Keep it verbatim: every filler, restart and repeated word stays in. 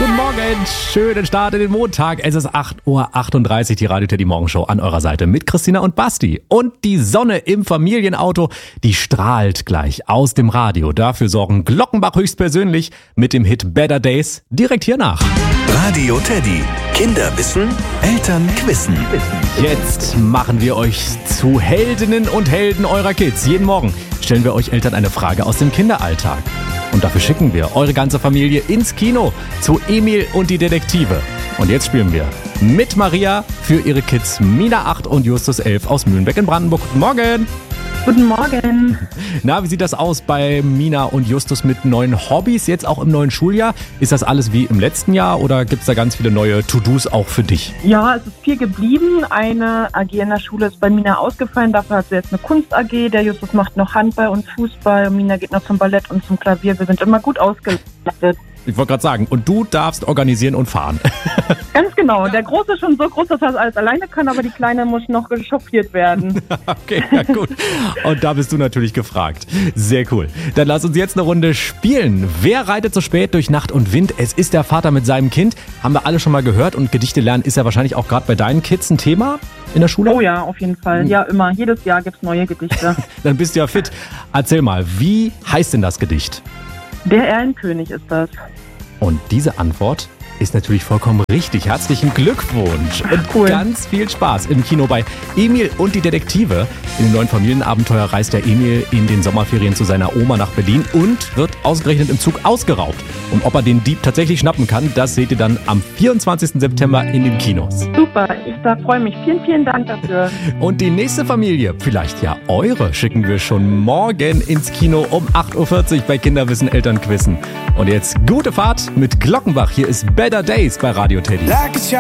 guten Morgen. Schönen Start in den Montag. Es ist acht Uhr achtunddreißig, die Radio Teddy Morgenshow an eurer Seite mit Christina und Basti. Und die Sonne im Familienauto, die strahlt gleich aus dem Radio. Dafür sorgen Glockenbach höchstpersönlich mit dem Hit Better Days direkt hier nach. Radio Teddy. Kinder wissen, Eltern quissen. Jetzt machen wir euch zu Heldinnen und Helden eurer Kids. Jeden Morgen stellen wir euch Eltern eine Frage aus dem Kinderalltag. Und dafür schicken wir eure ganze Familie ins Kino zu Emil und die Detektive. Und jetzt spielen wir mit Maria für ihre Kids Mina acht und Justus elf aus Mühlenbeck in Brandenburg. Guten Morgen! Guten Morgen. Na, wie sieht das aus bei Mina und Justus mit neuen Hobbys, jetzt auch im neuen Schuljahr? Ist das alles wie im letzten Jahr oder gibt es da ganz viele neue To-Dos auch für dich? Ja, es ist viel geblieben. Eine A G in der Schule ist bei Mina ausgefallen. Dafür hat sie jetzt eine Kunst-A G. Der Justus macht noch Handball und Fußball. Mina geht noch zum Ballett und zum Klavier. Wir sind immer gut ausgelastet. Ich wollte gerade sagen, und du darfst organisieren und fahren. Ganz genau. Der Große ist schon so groß, dass er das alles alleine kann, aber die Kleine muss noch chauffiert werden. Okay, ja gut. Und da bist du natürlich gefragt. Sehr cool. Dann lass uns jetzt eine Runde spielen. Wer reitet so spät durch Nacht und Wind? Es ist der Vater mit seinem Kind. Haben wir alle schon mal gehört. Und Gedichte lernen ist ja wahrscheinlich auch gerade bei deinen Kids ein Thema in der Schule? Oh ja, auf jeden Fall. Ja, immer. Jedes Jahr gibt es neue Gedichte. Dann bist du ja fit. Erzähl mal, wie heißt denn das Gedicht? Der Erlenkönig ist das. Und diese Antwort ist natürlich vollkommen richtig. Herzlichen Glückwunsch und Cool. Ganz viel Spaß im Kino bei Emil und die Detektive. In dem neuen Familienabenteuer reist der Emil in den Sommerferien zu seiner Oma nach Berlin und wird ausgerechnet im Zug ausgeraubt. Und ob er den Dieb tatsächlich schnappen kann, das seht ihr dann am vierundzwanzigsten September in den Kinos. Super, ich da freue mich. Vielen, vielen Dank dafür. Und die nächste Familie, vielleicht ja eure, schicken wir schon morgen ins Kino um acht Uhr vierzig bei Kinderwissen Elternquissen. Und jetzt gute Fahrt mit Glockenbach. Hier ist Better Days bei Radio Teddy.